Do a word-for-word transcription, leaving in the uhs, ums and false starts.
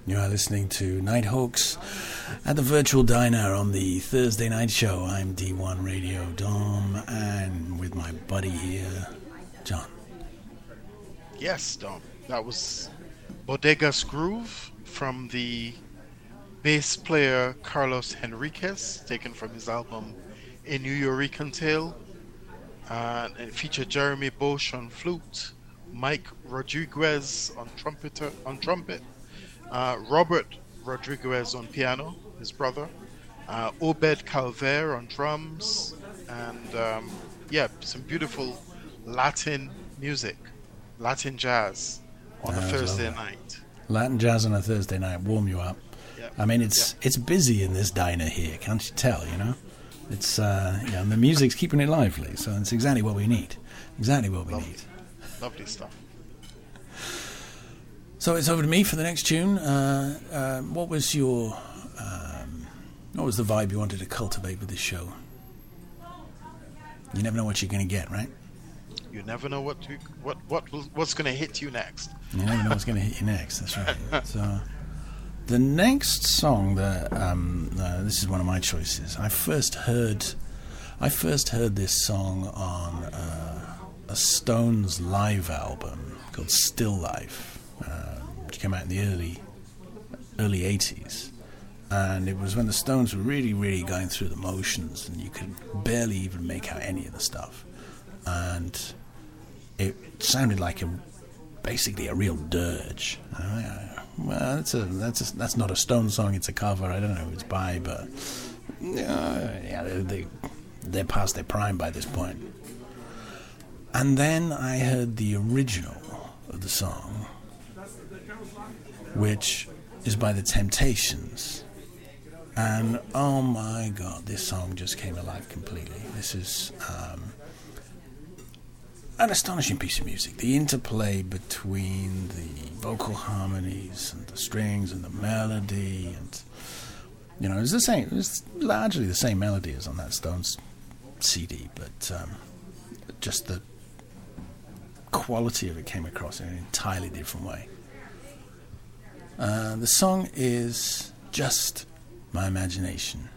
You are listening to Nighthawks at the Virtual Diner on the Thursday night show. I'm D one Radio Dom, and with my buddy here, John. Yes, Dom. That was Bodegas Groove from the bass player Carlos Henriquez, taken from his album A New Eureka Tale. Uh, it featured Jeremy Bosch on flute, Mike Rodriguez on trumpeter on trumpet, uh, Robert Rodriguez on piano, his brother, uh, Obed Calver on drums, and um, yeah, some beautiful Latin music, Latin jazz on a Thursday night. Latin jazz on a Thursday night, warm you up. Yep. I mean, it's yep. it's busy in this diner here, can't you tell? You know, it's uh, yeah, and the music's keeping it lively, so it's exactly what we need. Exactly what we Lovely. need. Lovely stuff. So it's over to me for the next tune. Uh, uh, what was your, um, what was the vibe you wanted to cultivate with this show? You never know what you're going to get, right? You never know what to, what what what's going to hit you next. You never know what's going to hit you next. That's right. So the next song that um, uh, this is one of my choices. I first heard, I first heard this song on uh, a Stones live album called Still Life. Uh, which came out in the early early eighties, and it was when the Stones were really really going through the motions and you could barely even make out any of the stuff, and it sounded like a basically a real dirge. Uh, well, that's a that's a, that's not a Stone song, it's a cover. I don't know who it's by, but uh, yeah, they, they they're past their prime by this point. And then I heard the original of the song, which is by The Temptations, and oh my god, this song just came alive completely. This is um, an astonishing piece of music. The interplay between the vocal harmonies and the strings and the melody, and you know, it's the same. It's largely the same melody as on that Stones C D, but um, just the quality of it came across in an entirely different way. Uh, the song is Just My Imagination.